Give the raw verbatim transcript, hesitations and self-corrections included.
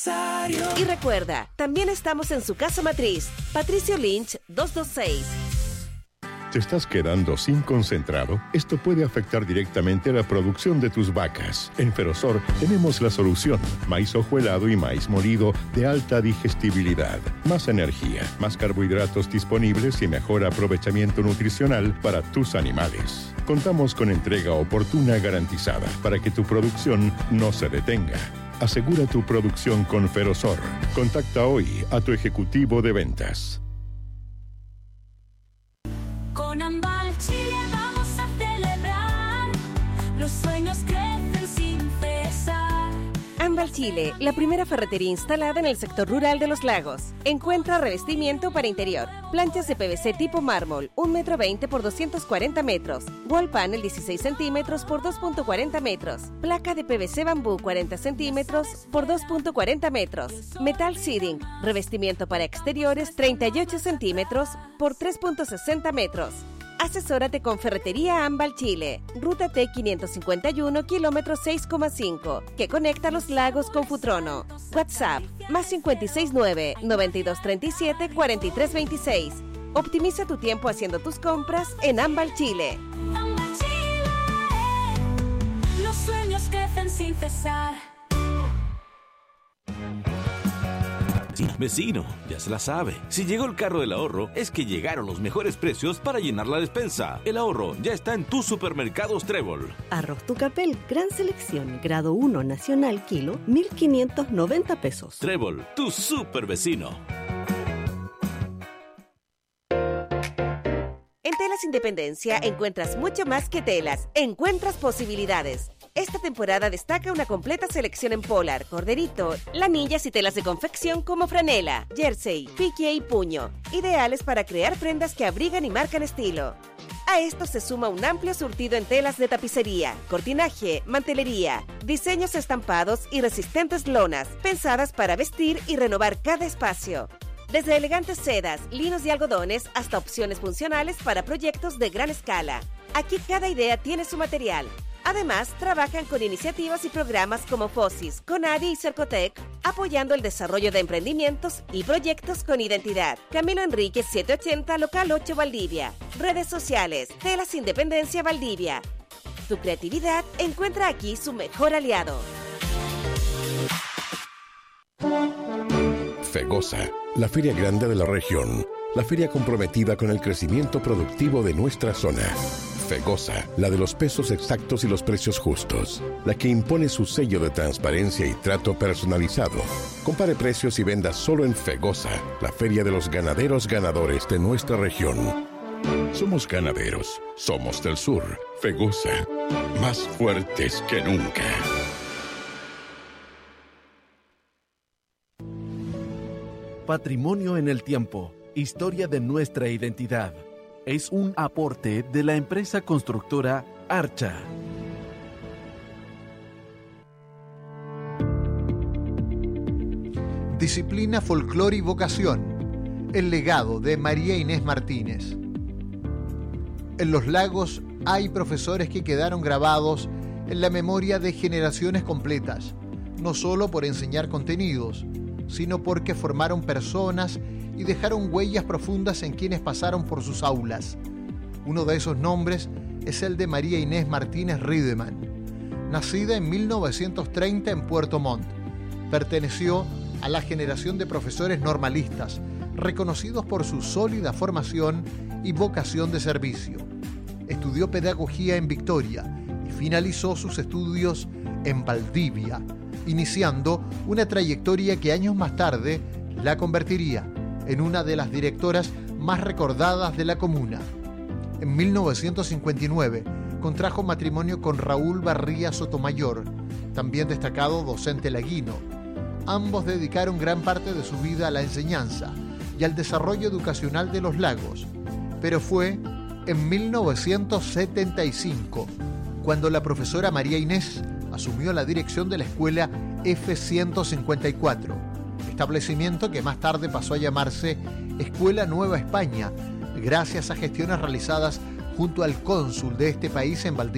Y recuerda, también estamos en su casa matriz, Patricio Lynch doscientos veintiséis. ¿Te estás quedando sin concentrado? Esto puede afectar directamente la producción de tus vacas. En Ferosor tenemos la solución. Maíz hojuelado y maíz molido de alta digestibilidad. Más energía, más carbohidratos disponibles y mejor aprovechamiento nutricional para tus animales. Contamos con entrega oportuna garantizada para que tu producción no se detenga. Asegura tu producción con Ferosor. Contacta hoy a tu ejecutivo de ventas. Con Ambal Chile vamos a celebrar, los sueños crecen sin cesar. Ambal Chile, la primera ferretería instalada en el sector rural de Los Lagos. Encuentra revestimiento para interior, planchas de P V C tipo mármol, un metro veinte por doscientos cuarenta metros, wall panel dieciséis centímetros por dos punto cuarenta metros, placa de P V C bambú cuarenta centímetros por dos punto cuarenta metros, metal seating, revestimiento para exteriores treinta y ocho centímetros por tres punto sesenta metros. Asesórate con Ferretería Ambal Chile, Ruta T quinientos cincuenta y uno, kilómetro seis coma cinco, que conecta Los Lagos con Futrono. WhatsApp, más cinco seis nueve, noventa y dos treinta y siete, cuarenta y tres veintiséis. Optimiza tu tiempo haciendo tus compras en Ambal Chile. Ambal Chile, los sueños crecen sin cesar. Vecino, ya se la sabe. Si llegó el carro del ahorro, es que llegaron los mejores precios para llenar la despensa. El ahorro ya está en tus supermercados Trébol. Arroz Tucapel, gran selección, grado uno nacional, kilo, mil quinientos noventa pesos. Trébol, tu super vecino. En Telas Independencia encuentras mucho más que telas, encuentras posibilidades. Esta temporada destaca una completa selección en polar, corderito, lanillas y telas de confección como franela, jersey, pique y puño, ideales para crear prendas que abrigan y marcan estilo. A esto se suma un amplio surtido en telas de tapicería, cortinaje, mantelería, diseños estampados y resistentes lonas, pensadas para vestir y renovar cada espacio. Desde elegantes sedas, linos y algodones hasta opciones funcionales para proyectos de gran escala. Aquí cada idea tiene su material. Además, trabajan con iniciativas y programas como FOSIS, CONADI y Cercotec, apoyando el desarrollo de emprendimientos y proyectos con identidad. Camilo Enríquez setecientos ochenta, local ocho, Valdivia. Redes sociales, Telas Independencia Valdivia. Tu creatividad encuentra aquí su mejor aliado. Fegosa, la feria grande de la región. La feria comprometida con el crecimiento productivo de nuestra zona. Fegosa, la de los pesos exactos y los precios justos. La que impone su sello de transparencia y trato personalizado. Compare precios y venda solo en Fegosa, la feria de los ganaderos ganadores de nuestra región. Somos ganaderos, somos del sur. Fegosa, más fuertes que nunca. Patrimonio en el tiempo. Historia de nuestra identidad. Es un aporte de la empresa constructora Archa. Disciplina, folclore y vocación. El legado de María Inés Martínez. En Los Lagos hay profesores que quedaron grabados en la memoria de generaciones completas, no solo por enseñar contenidos, sino porque formaron personas y dejaron huellas profundas en quienes pasaron por sus aulas. Uno de esos nombres es el de María Inés Martínez Riedemann. Nacida en mil novecientos treinta en Puerto Montt, perteneció a la generación de profesores normalistas, reconocidos por su sólida formación y vocación de servicio. Estudió pedagogía en Victoria y finalizó sus estudios en Valdivia, iniciando una trayectoria que años más tarde la convertiría en una de las directoras más recordadas de la comuna. En mil novecientos cincuenta y nueve contrajo matrimonio con Raúl Barría Sotomayor, también destacado docente laguino. Ambos dedicaron gran parte de su vida a la enseñanza y al desarrollo educacional de Los Lagos, pero fue en mil novecientos setenta y cinco cuando la profesora María Inés asumió la dirección de la escuela F ciento cincuenta y cuatro, establecimiento que más tarde pasó a llamarse Escuela Nueva España, gracias a gestiones realizadas junto al cónsul de este país en Valdivia.